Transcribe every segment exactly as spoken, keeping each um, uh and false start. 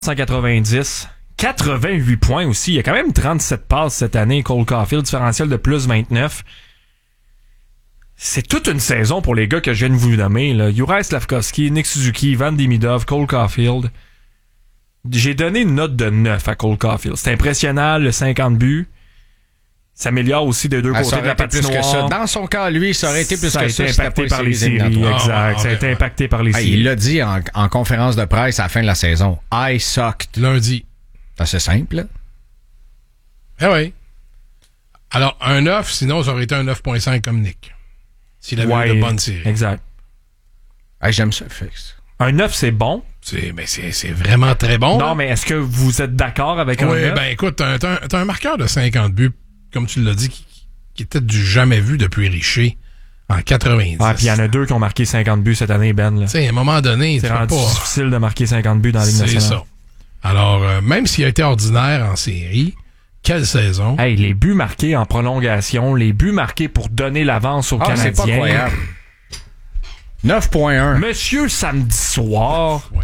cent quatre-vingt-dix, quatre-vingt-huit points aussi. Il y a quand même trente-sept passes cette année. Cole Caulfield, différentiel de plus vingt-neuf. C'est toute une saison pour les gars que je viens de vous nommer. Là. Juraj Slafkovský, Nick Suzuki, Ivan Demidov, Cole Caulfield. J'ai donné une note de neuf à Cole Caulfield. C'est impressionnant, le cinquante buts. Ça améliore aussi des deux ah, côtés de la patinoire. Dans son cas, lui, ça aurait été plus ça que ça. ça. Ça a été impacté par les séries, exact. Ça a été impacté par les séries. Il l'a dit en, en conférence de presse à la fin de la saison. I sucked. Lundi. C'est assez simple, là. Eh oui. Alors, un neuf, sinon, ça aurait été un neuf virgule cinq comme Nick. S'il avait ouais, eu de bonnes séries. Exact. Hey, j'aime ça, Fix. Un neuf, c'est bon. C'est, mais c'est, c'est vraiment très bon. Non, là. mais est-ce que vous êtes d'accord avec oui, un neuf? Oui, ben écoute, t'as, t'as, t'as un marqueur de cinquante buts, comme tu l'as dit, qui, qui était du jamais vu depuis Richer en quatre-vingt-dix. Ah, puis il y en a deux qui ont marqué cinquante buts cette année, Ben. Tu sais, à un moment donné, c'est tu rendu pas... difficile de marquer cinquante buts dans la Ligue nationale. C'est ça. Alors, euh, même s'il a été ordinaire en série, quelle saison? Hey, les buts marqués en prolongation, les buts marqués pour donner l'avance aux ah, Canadiens. C'est pas croyable. neuf virgule un. Monsieur samedi soir. Ouais.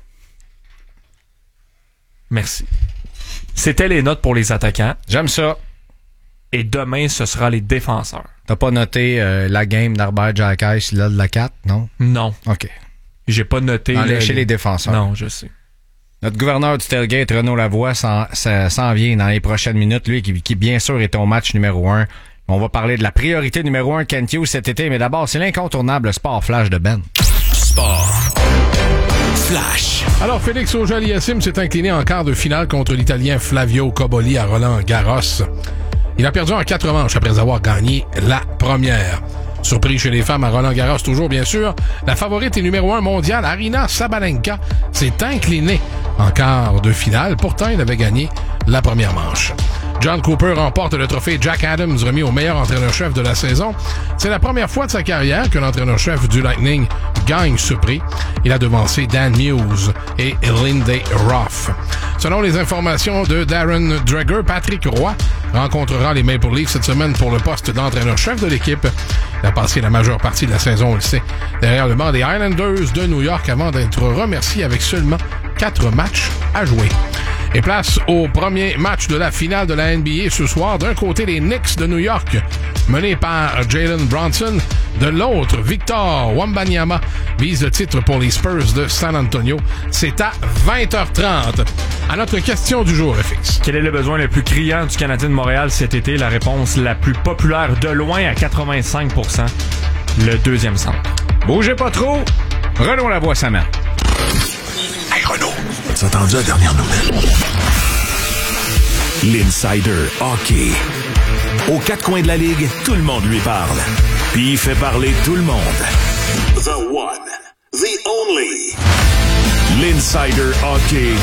Merci. C'était les notes pour les attaquants. J'aime ça. Et demain, ce sera les défenseurs. T'as pas noté euh, la game d'Arbert Jacquet sur là de la quatre, non? Non. OK. J'ai pas noté... Dans le... chez les défenseurs. Non, je sais. Notre gouverneur du tailgate, Renaud Lavoie, s'en, s'en vient dans les prochaines minutes, lui, qui, qui bien sûr est au match numéro un. On va parler de la priorité numéro un Kent Hughes cet été, mais d'abord, c'est l'incontournable Sport Flash de Ben. Sport Flash. Alors, Félix Auger-Aliassime s'est incliné en quart de finale contre l'Italien Flavio Cobolli à Roland-Garros. Il a perdu en quatre manches après avoir gagné la première. Surpris chez les femmes à Roland-Garros, toujours bien sûr, la favorite et numéro un mondiale, Aryna Sabalenka, s'est inclinée en quart de finale. Pourtant, il avait gagné la première manche. John Cooper remporte le trophée Jack Adams remis au meilleur entraîneur-chef de la saison. C'est la première fois de sa carrière que l'entraîneur-chef du Lightning gagne ce prix. Il a devancé Dan Muse et Lindsay Ruff. Selon les informations de Darren Dreger, Patrick Roy rencontrera les Maple Leafs cette semaine pour le poste d'entraîneur-chef de l'équipe. Il a passé la majeure partie de la saison, on le sait, derrière le banc des Islanders de New York avant d'être remercié avec seulement quatre matchs à jouer. Et place au premier match de la finale de la N B A ce soir. D'un côté, les Knicks de New York, menés par Jalen Brunson. De l'autre, Victor Wembanyama vise le titre pour les Spurs de San Antonio. C'est à vingt heures trente. À notre question du jour, F X. Quel est le besoin le plus criant du Canadien de Montréal cet été? La réponse la plus populaire de loin à quatre-vingt-cinq pour cent. Le deuxième centre. Bougez pas trop. Renaud Lavoie s'amène. Hey Renaud, as-tu entendu la dernière nouvelle? L'Insider Hockey. Aux quatre coins de la Ligue, tout le monde lui parle. Puis il fait parler tout le monde. The one, the only. L'Insider Hockey.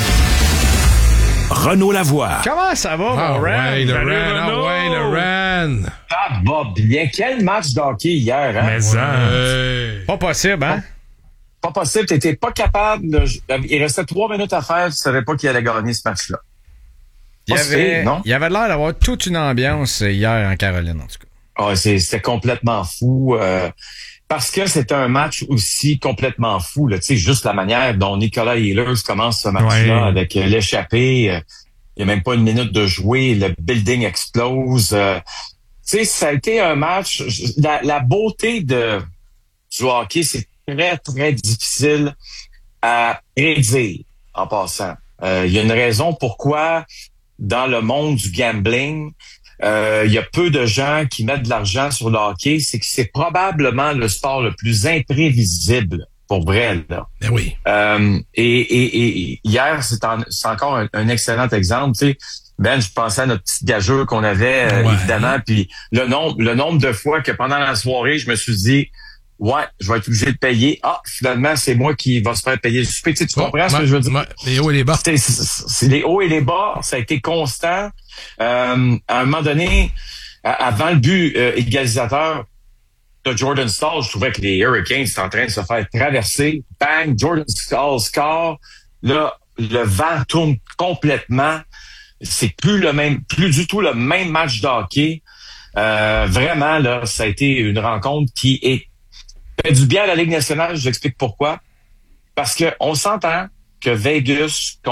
Renaud Lavoie. Comment ça va, Ah mon Ren? ouais, le Salut, Ren, ah Renaud. ouais, le Ren. Ah, va bien. Quel match d'hockey hier, hein? Mais ça... Ouais. Pas possible, hein? Pas possible. T'étais pas capable de... Il restait trois minutes à faire. Tu savais pas qui allait gagner ce match-là. Il y Pas avait, si, non? il y avait l'air d'avoir toute une ambiance hier en Caroline, en tout cas. Ah, c'est, c'était complètement fou. Euh, parce que c'était un match aussi complètement fou. Là. Tu sais, juste la manière dont Nicolas Ehlers commence ce match-là Ouais. avec euh, l'échappée. Euh, il n'y a même pas une minute de jouer. Le building explose. Euh, tu sais, ça a été un match... La, la beauté de, du hockey, c'est très, très difficile à prédire en passant. Euh, il y a une raison pourquoi, dans le monde du gambling, euh, il y a peu de gens qui mettent de l'argent sur le hockey. C'est que c'est probablement le sport le plus imprévisible, pour vrai, là. Ben oui. Euh, et, et, et hier, c'est, en, c'est encore un, un excellent exemple. Tu sais, Ben, je pensais à notre petite gageure qu'on avait, euh, Ouais. évidemment, puis le nombre, le nombre de fois que pendant la soirée, je me suis dit, ouais, je vais être obligé de payer. Ah, finalement, c'est moi qui va se faire payer le souper. Tu sais, tu comprends ce que je veux dire? Ouais, les hauts et les bas. C'est, c'est, c'est les hauts et les bas. Ça a été constant. Euh, à un moment donné, à- avant le but euh, égalisateur de Jordan Staal, je trouvais que les Hurricanes étaient en train de se faire traverser. Bang, Jordan Staal score. Là, le vent tourne complètement. C'est plus le même, plus du tout le même match de hockey. Euh, vraiment, là, ça a été une rencontre qui est fait du bien à la Ligue nationale. Je vous explique pourquoi. Parce que on s'entend, que Vegas